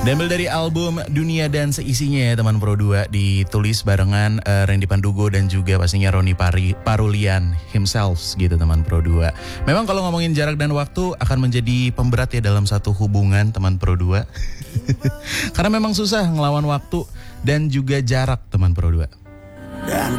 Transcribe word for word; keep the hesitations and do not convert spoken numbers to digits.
Diambil dari album Dunia dan Seisinya ya teman Pro dua, ditulis barengan uh, Randy Pandugo dan juga pastinya Roni Pari, Parulian himself gitu teman Pro dua. Memang kalau ngomongin jarak dan waktu akan menjadi pemberat ya dalam satu hubungan teman Pro dua. Karena memang susah ngelawan waktu dan juga jarak teman Pro dua. Dan